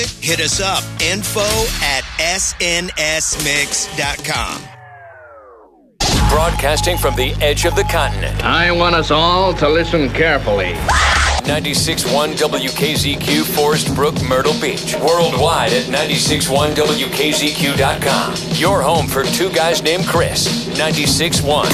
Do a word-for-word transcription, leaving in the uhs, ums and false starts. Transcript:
Hit us up, info at s n s mix dot com. Broadcasting from the edge of the continent. I want us all to listen carefully. ninety-six point one W K Z Q, Forest Brook, Myrtle Beach. Worldwide at ninety-six point one W K Z Q dot com. Your home for two guys named Chris. ninety-six point one.